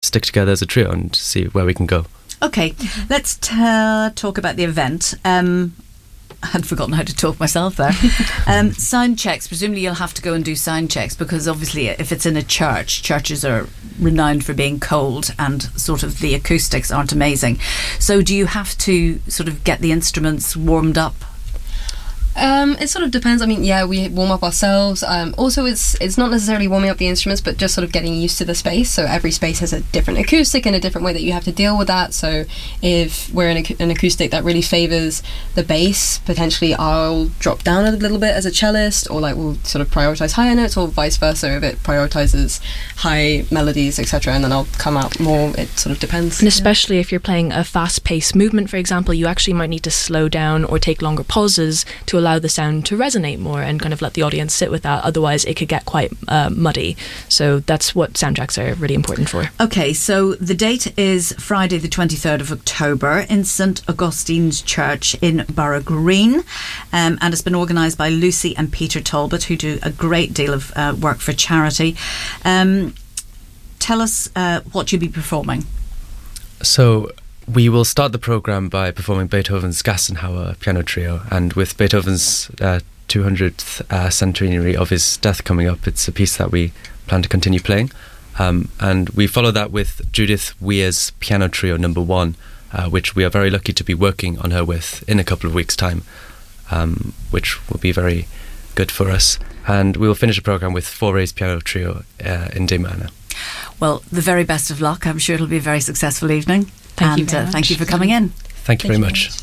stick together as a trio and see where we can go. Okay, let's talk about the event. I had forgotten how to talk myself there. Sound checks. Presumably you'll have to go and do sound checks, because obviously if it's in a church, churches are renowned for being cold and sort of the acoustics aren't amazing. So do you have to sort of get the instruments warmed up? It sort of depends. I mean, yeah, we warm up ourselves. Also, it's not necessarily warming up the instruments, but just sort of getting used to the space. So every space has a different acoustic and a different way that you have to deal with that. So if we're in an acoustic that really favours the bass, potentially I'll drop down a little bit as a cellist, or like we'll sort of prioritise higher notes, or vice versa if it prioritises high melodies, etc. And then I'll come out more. It sort of depends. And especially if you're playing a fast-paced movement, for example, you actually might need to slow down or take longer pauses to allow the sound to resonate more and kind of let the audience sit with that. Otherwise it could get quite muddy. So that's what soundtracks are really important for. Okay, so the date is Friday the 23rd of October in St Augustine's Church in Borough Green, and it's been organised by Lucy and Peter Talbot, who do a great deal of work for charity. Tell us what you'll be performing. So we will start the programme by performing Beethoven's Gassenhauer piano trio, and with Beethoven's 200th centenary of his death coming up, it's a piece that we plan to continue playing. And we follow that with Judith Weir's piano trio number 1, which we are very lucky to be working on her with in a couple of weeks' time, which will be very good for us. And we will finish the programme with Fauré's piano trio in D minor. Well, the very best of luck. I'm sure it'll be a very successful evening. Thank you very much. Thank you for coming in. Thank you very much.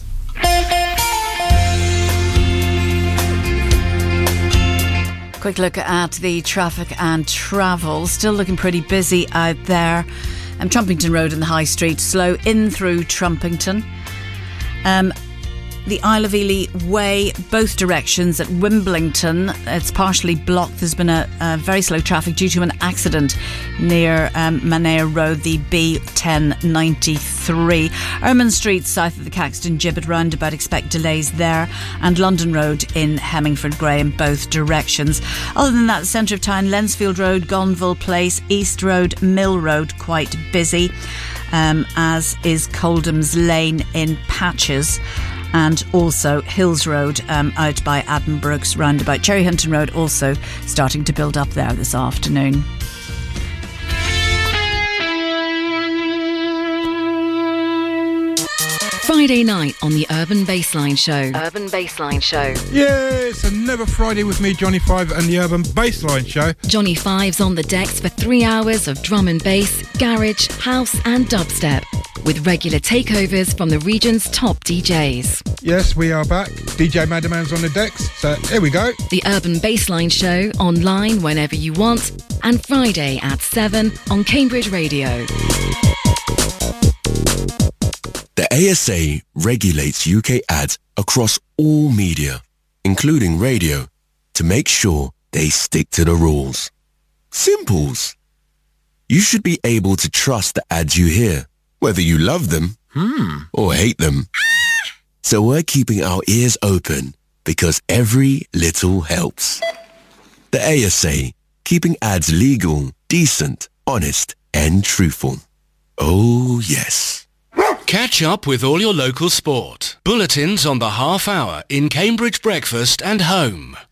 Quick look at the traffic and travel. Still looking pretty busy out there. Trumpington Road and the High Street, slow in through Trumpington. The Isle of Ely Way, both directions at Wimbledon, it's partially blocked. There's been a very slow traffic due to an accident near Manea Road, the B1093. Ermine Street, south of the Caxton Gibbet roundabout, expect delays there. And London Road in Hemmingford Grey in both directions. Other than that, the centre of town, Lensfield Road, Gonville Place, East Road, Mill Road, quite busy, as is Coldham's Lane in patches. And also Hills Road out by Addenbrooke's roundabout. Cherry Hinton Road also starting to build up there this afternoon. Friday night on the Urban Bassline Show. Urban Bassline Show. Yeah, it's another Friday with me, Johnny Five, and the Urban Bassline Show. Johnny Five's on the decks for 3 hours of drum and bass, garage, house and dubstep, with regular takeovers from the region's top DJs. Yes, we are back. DJ Madaman's on the decks, so here we go. The Urban Bassline Show, online whenever you want, and Friday at 7 on Cambridge Radio. The ASA regulates UK ads across all media, including radio, to make sure they stick to the rules. Simples. You should be able to trust the ads you hear, whether you love them or hate them. So we're keeping our ears open because every little helps. The ASA, keeping ads legal, decent, honest and truthful. Oh yes. Catch up with all your local sport. Bulletins on the half hour in Cambridge Breakfast and Home.